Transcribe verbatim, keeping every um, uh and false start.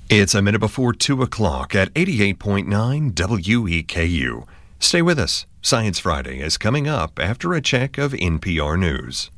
It's a minute before two o'clock at eighty-eight point nine W E K U. Stay with us. Science Friday is coming up after a check of N P R News.